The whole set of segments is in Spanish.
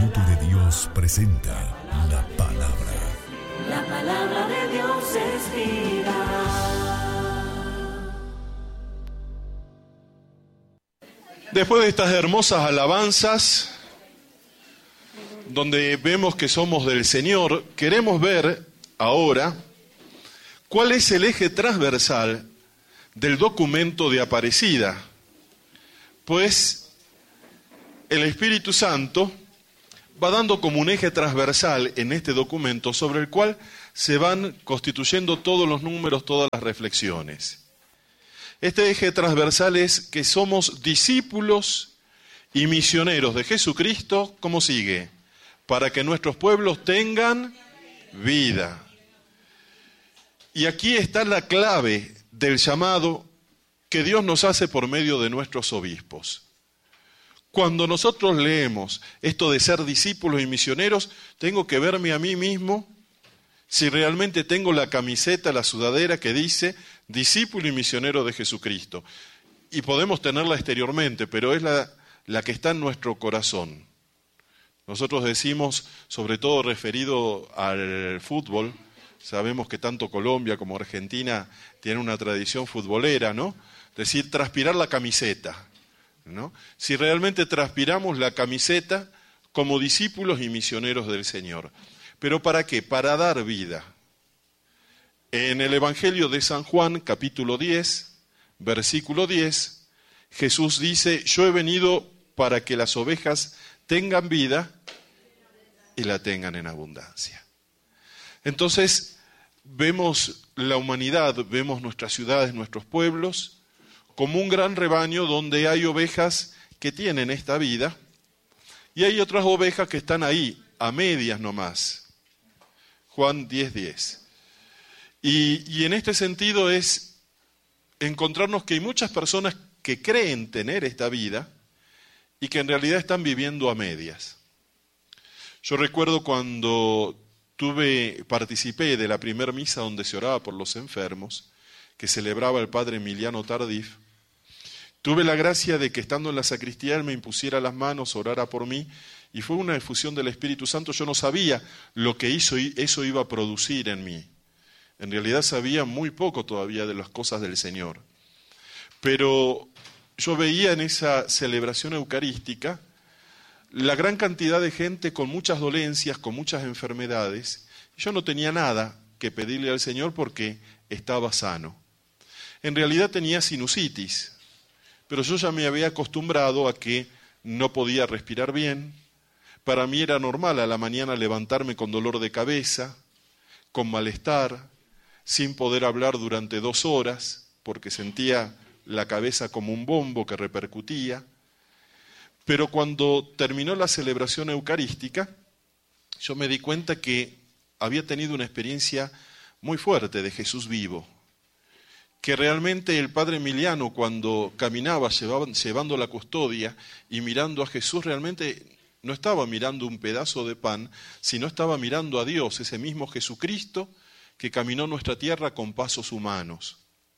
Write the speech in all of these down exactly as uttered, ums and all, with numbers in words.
Espíritu de Dios presenta la palabra. La palabra de Dios es vida. Después de estas hermosas alabanzas, donde vemos que somos del Señor, queremos ver ahora cuál es el eje transversal del documento de Aparecida. Pues el Espíritu Santo va dando como un eje transversal en este documento sobre el cual se van constituyendo todos los números, todas las reflexiones. Este eje transversal es que somos discípulos y misioneros de Jesucristo, ¿cómo sigue? Para que nuestros pueblos tengan vida. Y aquí está la clave del llamado que Dios nos hace por medio de nuestros obispos. Cuando nosotros leemos esto de ser discípulos y misioneros, tengo que verme a mí mismo si realmente tengo la camiseta, la sudadera que dice discípulo y misionero de Jesucristo. Y podemos tenerla exteriormente, pero es la, la que está en nuestro corazón. Nosotros decimos, sobre todo referido al fútbol, sabemos que tanto Colombia como Argentina tienen una tradición futbolera, ¿no? Es decir, transpirar la camiseta, ¿no? Si realmente transpiramos la camiseta como discípulos y misioneros del Señor. ¿Pero para qué? Para dar vida. En el Evangelio de San Juan, capítulo diez, versículo diez, Jesús dice, yo he venido para que las ovejas tengan vida y la tengan en abundancia. Entonces, vemos la humanidad, vemos nuestras ciudades, nuestros pueblos, como un gran rebaño donde hay ovejas que tienen esta vida y hay otras ovejas que están ahí, a medias nomás. Juan diez, diez. Y, y en este sentido es encontrarnos que hay muchas personas que creen tener esta vida y que en realidad están viviendo a medias. Yo recuerdo cuando tuve, participé de la primera misa donde se oraba por los enfermos, que celebraba el padre Emiliano Tardif. Tuve la gracia de que estando en la sacristía él me impusiera las manos, orara por mí, y fue una efusión del Espíritu Santo. Yo no sabía lo que hizo, eso iba a producir en mí. En realidad sabía muy poco todavía de las cosas del Señor. Pero yo veía en esa celebración eucarística la gran cantidad de gente con muchas dolencias, con muchas enfermedades. Yo no tenía nada que pedirle al Señor porque estaba sano. En realidad tenía sinusitis, pero yo ya me había acostumbrado a que no podía respirar bien. Para mí era normal a la mañana levantarme con dolor de cabeza, con malestar, sin poder hablar durante dos horas, porque sentía la cabeza como un bombo que repercutía. Pero cuando terminó la celebración eucarística, yo me di cuenta que había tenido una experiencia muy fuerte de Jesús vivo. Que realmente el padre Emiliano cuando caminaba llevaba, llevando la custodia y mirando a Jesús, realmente no estaba mirando un pedazo de pan, sino estaba mirando a Dios, ese mismo Jesucristo que caminó nuestra tierra con pasos humanos.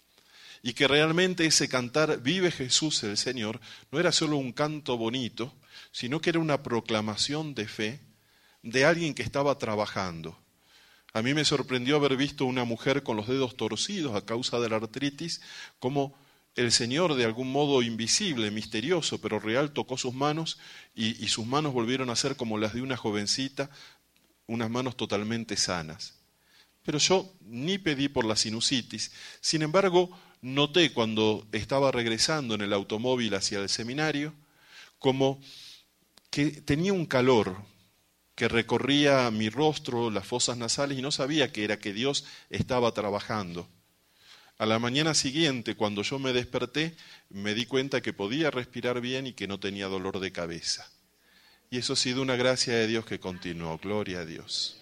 Y que realmente ese cantar vive Jesús el Señor no era solo un canto bonito, sino que era una proclamación de fe de alguien que estaba trabajando. A mí me sorprendió haber visto una mujer con los dedos torcidos a causa de la artritis, como el Señor de algún modo invisible, misterioso, pero real, tocó sus manos y, y sus manos volvieron a ser como las de una jovencita, unas manos totalmente sanas. Pero yo ni pedí por la sinusitis. Sin embargo, noté cuando estaba regresando en el automóvil hacia el seminario, como que tenía un calor que recorría mi rostro, las fosas nasales, y no sabía que era que Dios estaba trabajando. A la mañana siguiente, cuando yo me desperté, me di cuenta que podía respirar bien y que no tenía dolor de cabeza. Y eso ha sido una gracia de Dios que continuó, gloria a Dios.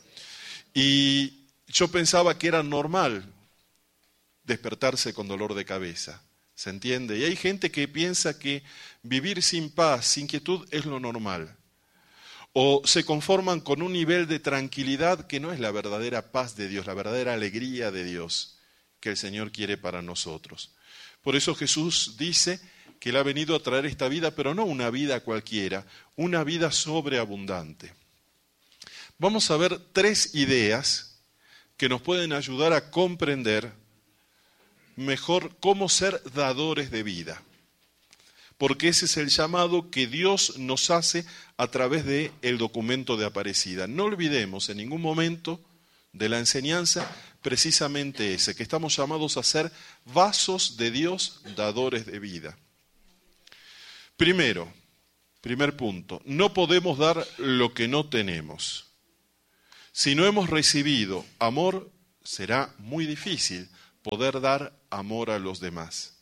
Y yo pensaba que era normal despertarse con dolor de cabeza, ¿se entiende? Y hay gente que piensa que vivir sin paz, sin quietud, es lo normal. O se conforman con un nivel de tranquilidad que no es la verdadera paz de Dios, la verdadera alegría de Dios que el Señor quiere para nosotros. Por eso Jesús dice, que Él ha venido a traer esta vida, pero no una vida cualquiera, una vida sobreabundante. Vamos a ver tres ideas que nos pueden ayudar a comprender mejor cómo ser dadores de vida. Porque ese es el llamado que Dios nos hace a través del documento de Aparecida. No olvidemos en ningún momento de la enseñanza precisamente ese, que estamos llamados a ser vasos de Dios, dadores de vida. Primero, primer punto, no podemos dar lo que no tenemos. Si no hemos recibido amor, será muy difícil poder dar amor a los demás.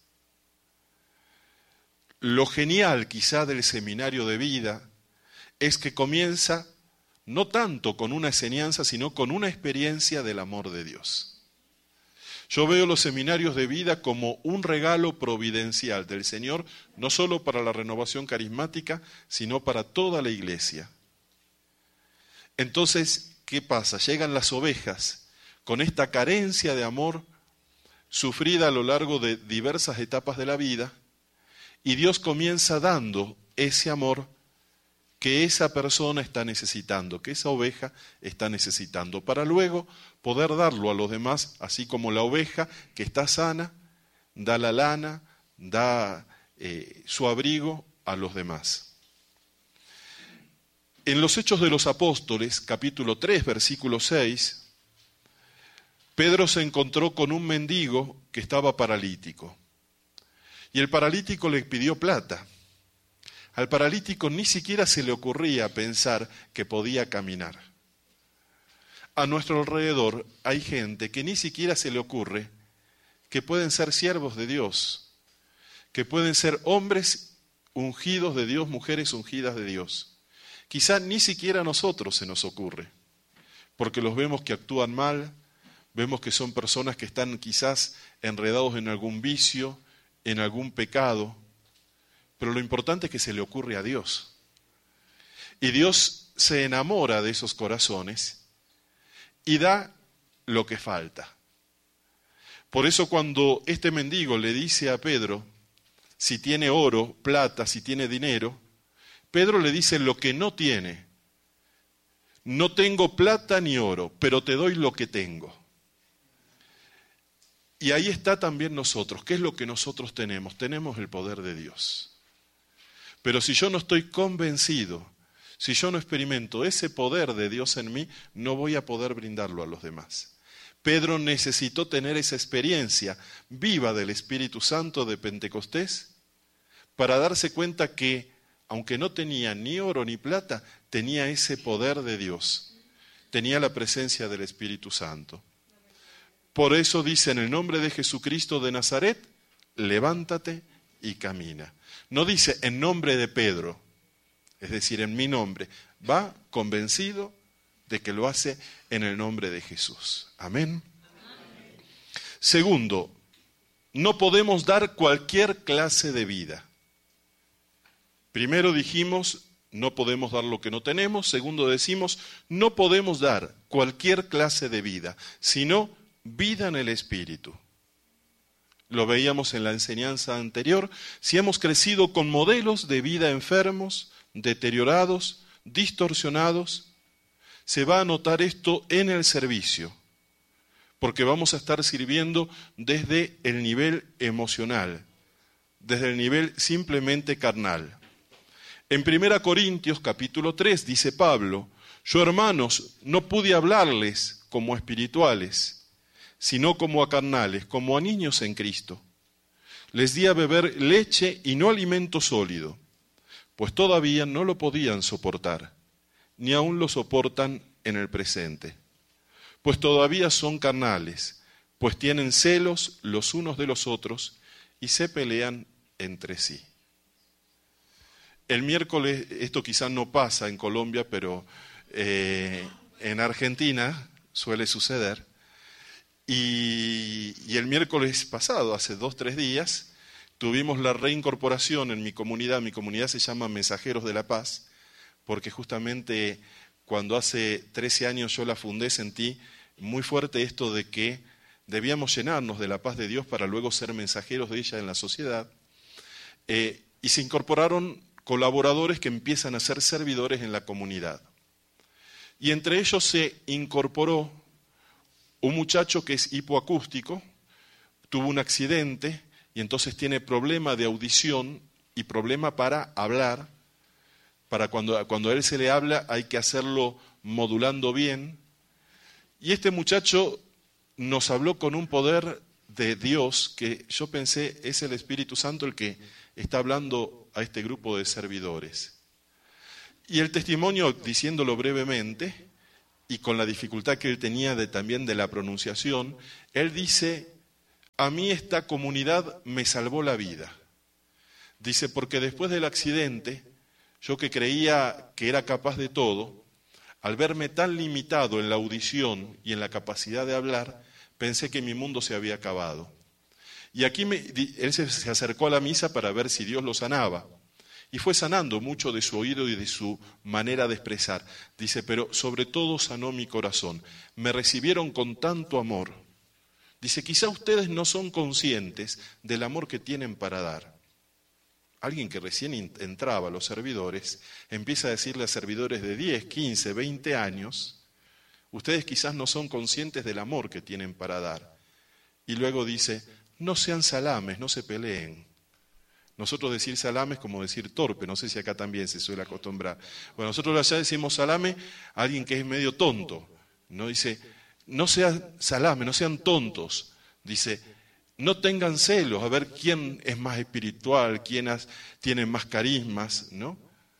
Lo genial quizá del seminario de vida es que comienza no tanto con una enseñanza, sino con una experiencia del amor de Dios. Yo veo los seminarios de vida como un regalo providencial del Señor, no solo para la renovación carismática, sino para toda la iglesia. Entonces, ¿qué pasa? Llegan las ovejas con esta carencia de amor sufrida a lo largo de diversas etapas de la vida, y Dios comienza dando ese amor que esa persona está necesitando, que esa oveja está necesitando, para luego poder darlo a los demás, así como la oveja que está sana, da la lana, da eh, su abrigo a los demás. En los Hechos de los Apóstoles, capítulo tres, versículo seis, Pedro se encontró con un mendigo que estaba paralítico. Y el paralítico le pidió plata. Al paralítico ni siquiera se le ocurría pensar que podía caminar. A nuestro alrededor hay gente que ni siquiera se le ocurre que pueden ser siervos de Dios, que pueden ser hombres ungidos de Dios, mujeres ungidas de Dios. Quizá ni siquiera a nosotros se nos ocurre, porque los vemos que actúan mal, vemos que son personas que están quizás enredados en algún vicio, en algún pecado, pero lo importante es que se le ocurre a Dios. Y Dios se enamora de esos corazones y da lo que falta. Por eso cuando este mendigo le dice a Pedro, si tiene oro, plata, si tiene dinero, Pedro le dice lo que no tiene. No tengo plata ni oro, pero te doy lo que tengo. Y ahí está también nosotros. ¿Qué es lo que nosotros tenemos? Tenemos el poder de Dios. Pero si yo no estoy convencido, si yo no experimento ese poder de Dios en mí, no voy a poder brindarlo a los demás. Pedro necesitó tener esa experiencia viva del Espíritu Santo de Pentecostés para darse cuenta que, aunque no tenía ni oro ni plata, tenía ese poder de Dios. Tenía la presencia del Espíritu Santo. Por eso dice, en el nombre de Jesucristo de Nazaret, levántate y camina. No dice en nombre de Pedro, es decir, en mi nombre. Va convencido de que lo hace en el nombre de Jesús. Amén. Amén. Segundo, no podemos dar cualquier clase de vida. Primero dijimos, no podemos dar lo que no tenemos. Segundo decimos, no podemos dar cualquier clase de vida, sino vida en el Espíritu. Lo veíamos en la enseñanza anterior. Si hemos crecido con modelos de vida enfermos, deteriorados, distorsionados, se va a notar esto en el servicio, porque vamos a estar sirviendo desde el nivel emocional, desde el nivel simplemente carnal. En primera Corintios capítulo tres dice Pablo, yo hermanos no pude hablarles como espirituales, sino como a carnales, como a niños en Cristo. Les di a beber leche y no alimento sólido, pues todavía no lo podían soportar, ni aún lo soportan en el presente. Pues todavía son carnales, pues tienen celos los unos de los otros y se pelean entre sí. El miércoles, esto quizás no pasa en Colombia, pero eh, en Argentina suele suceder. Y, y el miércoles pasado, hace dos, tres días, tuvimos la reincorporación en mi comunidad. Mi comunidad se llama Mensajeros de la Paz, porque justamente cuando hace trece años yo la fundé, sentí muy fuerte esto de que debíamos llenarnos de la paz de Dios para luego ser mensajeros de ella en la sociedad. eh, y se incorporaron colaboradores que empiezan a ser servidores en la comunidad. Y entre ellos se incorporó un muchacho que es hipoacústico, tuvo un accidente y entonces tiene problema de audición y problema para hablar. Para cuando, cuando a él se le habla hay que hacerlo modulando bien. Y este muchacho nos habló con un poder de Dios que yo pensé es el Espíritu Santo el que está hablando a este grupo de servidores. Y el testimonio, diciéndolo brevemente, y con la dificultad que él tenía de, también de la pronunciación, él dice, a mí esta comunidad me salvó la vida. Dice, porque después del accidente, yo que creía que era capaz de todo, al verme tan limitado en la audición y en la capacidad de hablar, pensé que mi mundo se había acabado. Y aquí me, él se, se acercó a la misa para ver si Dios lo sanaba. Y fue sanando mucho de su oído y de su manera de expresar. Dice, pero sobre todo sanó mi corazón. Me recibieron con tanto amor. Dice, quizá ustedes no son conscientes del amor que tienen para dar. Alguien que recién entraba a los servidores, empieza a decirle a servidores de diez, quince, veinte años, ustedes quizás no son conscientes del amor que tienen para dar. Y luego dice, no sean salames, no se peleen. Nosotros decir salame es como decir torpe, no sé si acá también se suele acostumbrar. Bueno, nosotros allá decimos salame a alguien que es medio tonto. No dice, no sean salame, no sean tontos. Dice, no tengan celos, a ver quién es más espiritual, quién has, tiene más carismas, ¿no?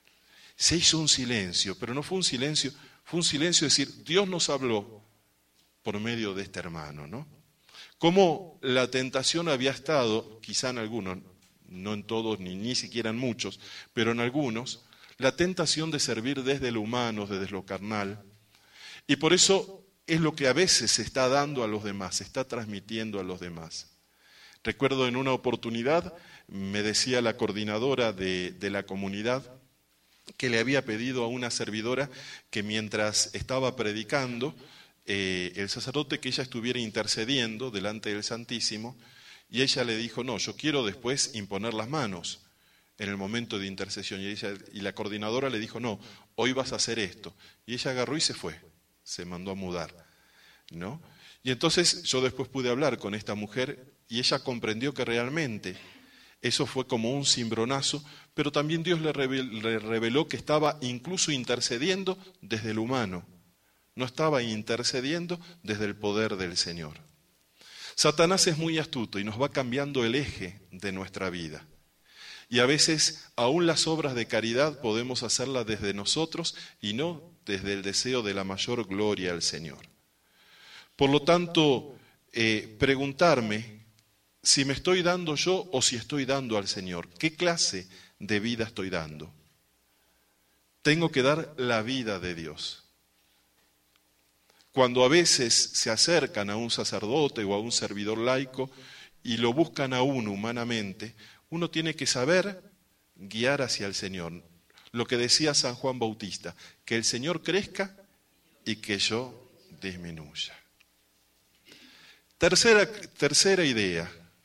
Se hizo un silencio, pero no fue un silencio, fue un silencio de decir, Dios nos habló por medio de este hermano, ¿no? Como la tentación había estado, quizá en algunos, no en todos, ni, ni siquiera en muchos, pero en algunos, la tentación de servir desde lo humano, desde lo carnal. Y por eso es lo que a veces se está dando a los demás, se está transmitiendo a los demás. Recuerdo en una oportunidad, me decía la coordinadora de, de la comunidad, que le había pedido a una servidora que mientras estaba predicando, eh, el sacerdote que ella estuviera intercediendo delante del Santísimo, y ella le dijo, no, yo quiero después imponer las manos en el momento de intercesión. Y, ella, y la coordinadora le dijo, no, hoy vas a hacer esto. Y ella agarró y se fue, se mandó a mudar, ¿no? Y entonces yo después pude hablar con esta mujer y ella comprendió que realmente eso fue como un cimbronazo, pero también Dios le reveló, le reveló que estaba incluso intercediendo desde el humano, no estaba intercediendo desde el poder del Señor. Satanás es muy astuto y nos va cambiando el eje de nuestra vida. Y a veces, aún las obras de caridad podemos hacerlas desde nosotros y no desde el deseo de la mayor gloria al Señor. Por lo tanto, eh, preguntarme si me estoy dando yo o si estoy dando al Señor. ¿Qué clase de vida estoy dando? Tengo que dar la vida de Dios. Cuando a veces se acercan a un sacerdote o a un servidor laico y lo buscan a uno humanamente, uno tiene que saber guiar hacia el Señor. Lo que decía San Juan Bautista, que el Señor crezca y que yo disminuya. Tercera, tercera idea,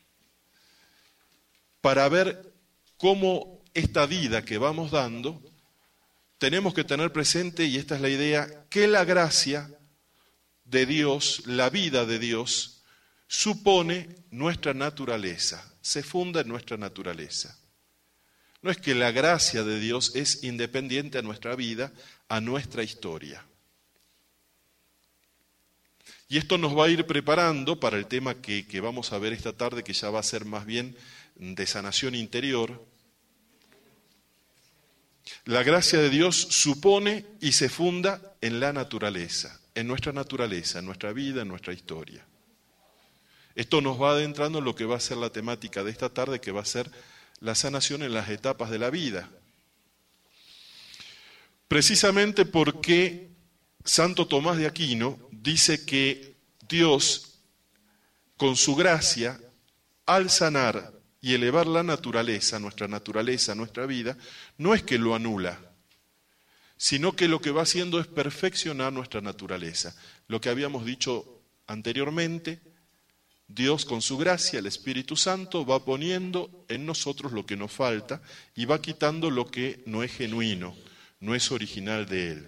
para ver cómo esta vida que vamos dando, tenemos que tener presente, y esta es la idea, que la gracia de Dios, la vida de Dios, supone nuestra naturaleza, se funda en nuestra naturaleza. No es que la gracia de Dios es independiente a nuestra vida, a nuestra historia. Y esto nos va a ir preparando para el tema que, que vamos a ver esta tarde, que ya va a ser más bien de sanación interior. La gracia de Dios supone y se funda en la naturaleza, en nuestra naturaleza, en nuestra vida, en nuestra historia. Esto nos va adentrando en lo que va a ser la temática de esta tarde, que va a ser la sanación en las etapas de la vida. Precisamente porque Santo Tomás de Aquino dice que Dios, con su gracia, al sanar y elevar la naturaleza, nuestra naturaleza, nuestra vida, no es que lo anula, sino que lo que va haciendo es perfeccionar nuestra naturaleza. Lo que habíamos dicho anteriormente, Dios con su gracia, el Espíritu Santo, va poniendo en nosotros lo que nos falta y va quitando lo que no es genuino, no es original de Él.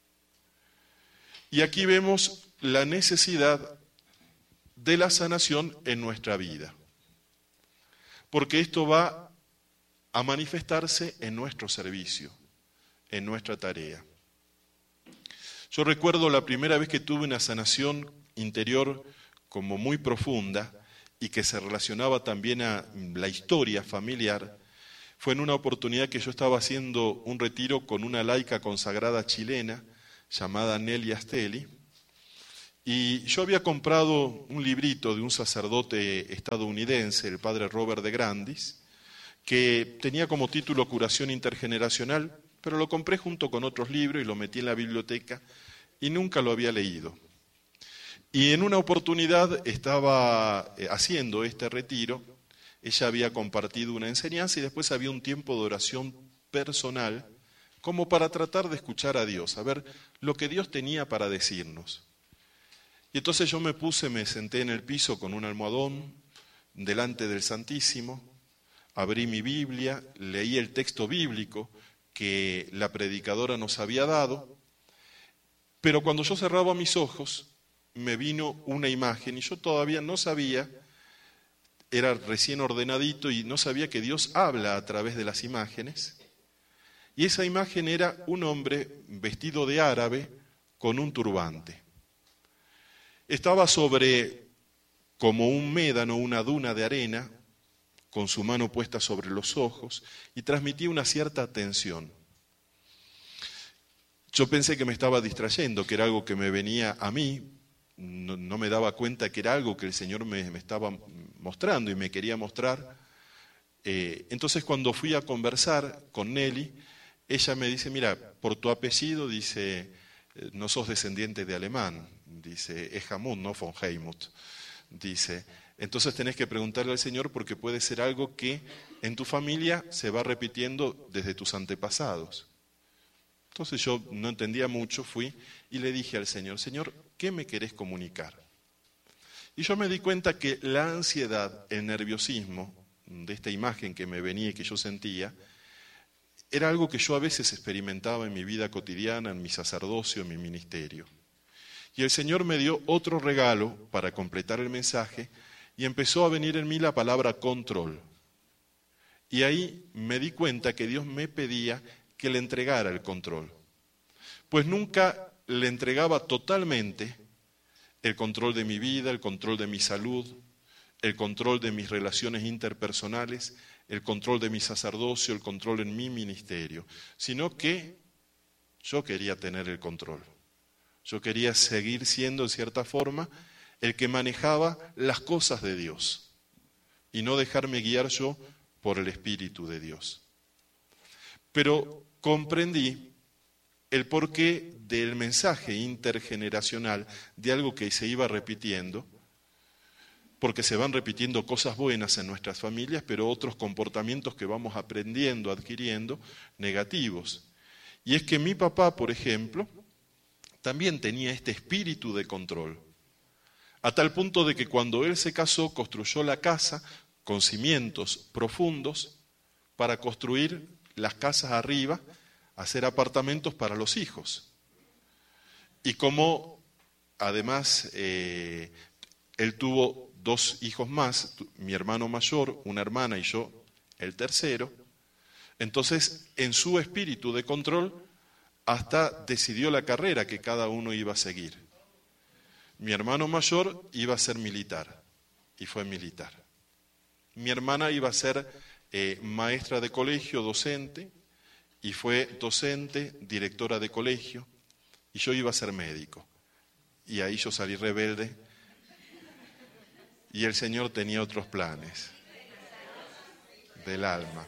Y aquí vemos la necesidad de la sanación en nuestra vida, porque esto va a manifestarse en nuestro servicio, en nuestra tarea. Yo recuerdo la primera vez que tuve una sanación interior como muy profunda y que se relacionaba también a la historia familiar, fue en una oportunidad que yo estaba haciendo un retiro con una laica consagrada chilena llamada Nelly Astelli, y yo había comprado un librito de un sacerdote estadounidense, el padre Robert de Grandis, que tenía como título Curación Intergeneracional, pero lo compré junto con otros libros y lo metí en la biblioteca y nunca lo había leído. Y en una oportunidad estaba haciendo este retiro, ella había compartido una enseñanza y después había un tiempo de oración personal como para tratar de escuchar a Dios, a ver lo que Dios tenía para decirnos. Y entonces yo me puse, me senté en el piso con un almohadón delante del Santísimo, abrí mi Biblia, leí el texto bíblico que la predicadora nos había dado, pero cuando yo cerraba mis ojos me vino una imagen y yo todavía no sabía, era recién ordenadito y no sabía que Dios habla a través de las imágenes, y esa imagen era un hombre vestido de árabe con un turbante. Estaba sobre como un médano, una duna de arena, con su mano puesta sobre los ojos, y transmitía una cierta tensión. Yo pensé que me estaba distrayendo, que era algo que me venía a mí, no, no me daba cuenta que era algo que el Señor me, me estaba mostrando y me quería mostrar. Eh, entonces cuando fui a conversar con Nelly, ella me dice, mira, por tu apellido, dice, no sos descendiente de alemán, dice, es Hamut, no von Heimut, dice, entonces tenés que preguntarle al Señor porque puede ser algo que en tu familia se va repitiendo desde tus antepasados. Entonces yo no entendía mucho, fui y le dije al Señor, Señor, ¿qué me querés comunicar? Y yo me di cuenta que la ansiedad, el nerviosismo de esta imagen que me venía y que yo sentía, era algo que yo a veces experimentaba en mi vida cotidiana, en mi sacerdocio, en mi ministerio. Y el Señor me dio otro regalo para completar el mensaje y empezó a venir en mí la palabra control. Y ahí me di cuenta que Dios me pedía que le entregara el control. Pues nunca le entregaba totalmente el control de mi vida, el control de mi salud, el control de mis relaciones interpersonales, el control de mi sacerdocio, el control en mi ministerio, sino que yo quería tener el control. Yo quería seguir siendo, en cierta forma, el que manejaba las cosas de Dios y no dejarme guiar yo por el Espíritu de Dios. Pero comprendí el porqué del mensaje intergeneracional de algo que se iba repitiendo, porque se van repitiendo cosas buenas en nuestras familias, pero otros comportamientos que vamos aprendiendo, adquiriendo, negativos. Y es que mi papá, por ejemplo, también tenía este espíritu de control, a tal punto de que cuando él se casó, construyó la casa con cimientos profundos para construir las casas arriba, hacer apartamentos para los hijos. Y como además eh, él tuvo dos hijos más, mi hermano mayor, una hermana y yo, el tercero, entonces en su espíritu de control hasta decidió la carrera que cada uno iba a seguir. Mi hermano mayor iba a ser militar y fue militar. Mi hermana iba a ser eh, maestra de colegio, docente, y fue docente, directora de colegio, y yo iba a ser médico. Y ahí yo salí rebelde, y el Señor tenía otros planes del alma.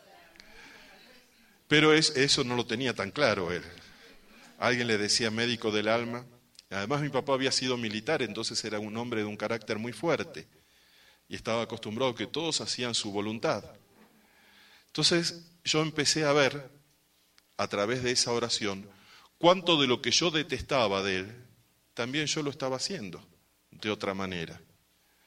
Pero es, eso no lo tenía tan claro él. Alguien le decía médico del alma. Además mi papá había sido militar, entonces era un hombre de un carácter muy fuerte, y estaba acostumbrado a que todos hacían su voluntad. Entonces yo empecé a ver, a través de esa oración, cuánto de lo que yo detestaba de él, también yo lo estaba haciendo de otra manera.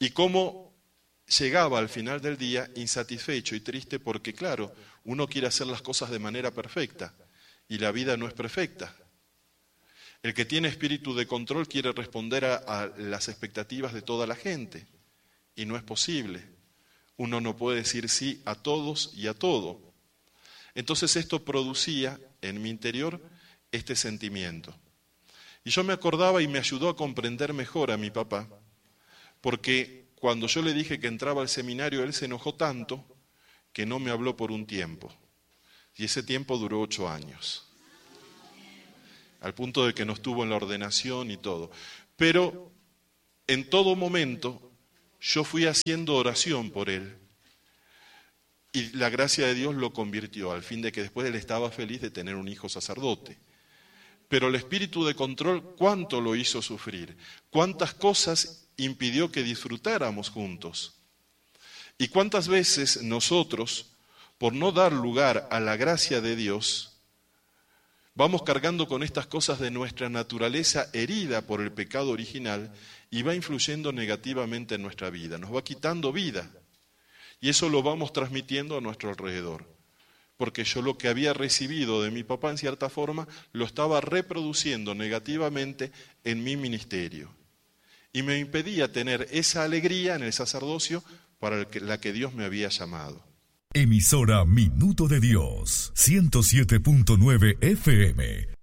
y cómo llegaba al final del día insatisfecho y triste porque, claro, uno quiere hacer las cosas de manera perfecta y la vida no es perfecta. El que tiene espíritu de control quiere responder a, a las expectativas de toda la gente y no es posible. Uno no puede decir sí a todos y a todo. Entonces esto producía en mi interior este sentimiento. Y yo me acordaba y me ayudó a comprender mejor a mi papá, porque cuando yo le dije que entraba al seminario, él se enojó tanto que no me habló por un tiempo. Y ese tiempo duró ocho años. Al punto de que no estuvo en la ordenación y todo. Pero en todo momento yo fui haciendo oración por él. Y la gracia de Dios lo convirtió, al fin de que después él estaba feliz de tener un hijo sacerdote. Pero el espíritu de control, ¿cuánto lo hizo sufrir? ¿Cuántas cosas impidió que disfrutáramos juntos? ¿Y cuántas veces nosotros, por no dar lugar a la gracia de Dios, vamos cargando con estas cosas de nuestra naturaleza herida por el pecado original y va influyendo negativamente en nuestra vida, nos va quitando vida? Y eso lo vamos transmitiendo a nuestro alrededor. Porque yo lo que había recibido de mi papá en cierta forma lo estaba reproduciendo negativamente en mi ministerio. Y me impedía tener esa alegría en el sacerdocio para la que Dios me había llamado. Emisora Minuto de Dios, ciento siete punto nueve F M.